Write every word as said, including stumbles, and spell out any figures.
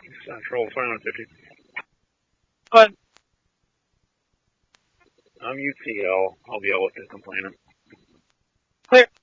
Central five fifty. Go ahead. I'm U T L. I'll be able to complain. Clear.